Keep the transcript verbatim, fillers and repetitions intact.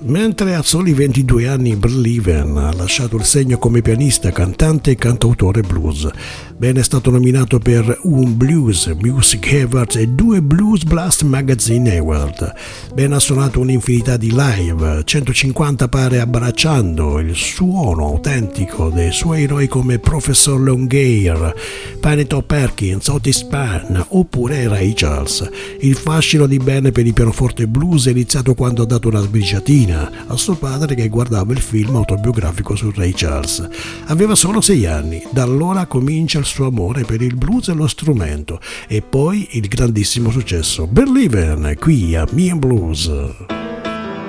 Mentre a soli ventidue anni Believen ha lasciato il segno come pianista, cantante e cantautore blues. Ben è stato nominato per un Blues Music Award e due Blues Blast Magazine Award. Ben ha suonato un'infinità di live, centocinquanta pare abbracciando il suono autentico dei suoi eroi come Professor Longhair, Panito Perkins, Otis Spann oppure Ray Charles. Il fascino di Ben per il pianoforte blues è iniziato quando ha dato una sbriciatina a suo padre che guardava il film autobiografico su Ray Charles. Aveva solo sei anni, da allora comincia il suo amore per il blues e lo strumento e poi il grandissimo successo Believen qui a Me and Blues.